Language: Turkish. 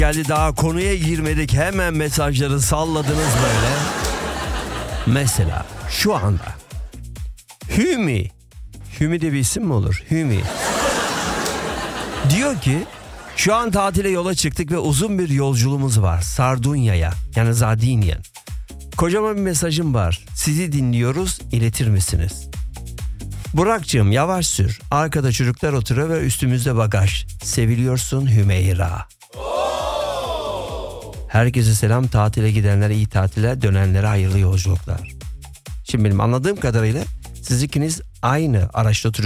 geldi, daha konuya girmedik, hemen mesajları salladınız böyle. Mesela şu anda Hümi de bir isim mi olur? Hümi diyor ki şu an tatile yola çıktık ve uzun bir yolculuğumuz var Sardunya'ya, yani Sardinya. Kocaman bir mesajım var, sizi dinliyoruz, iletir misiniz? Burak'cığım yavaş sür, arkada çocuklar oturuyor ve üstümüzde bagaj. Seviliyorsun Hümeyra. Herkese selam, tatile gidenlere iyi tatiller, dönenlere hayırlı yolculuklar. Şimdi benim anladığım kadarıyla siz ikiniz aynı araçta oturuyorsunuz.